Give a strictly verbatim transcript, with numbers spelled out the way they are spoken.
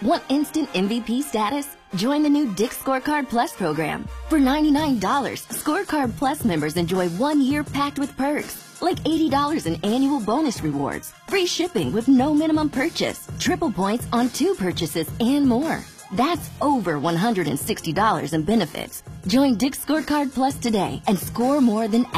Want instant M V P status? Join the new Dick's Scorecard Plus program. For ninety-nine dollars, Scorecard Plus members enjoy one year packed with perks, like eighty dollars in annual bonus rewards, free shipping with no minimum purchase, triple points on two purchases, and more. That's over one hundred sixty dollars in benefits. Join Dick's Scorecard Plus today and score more than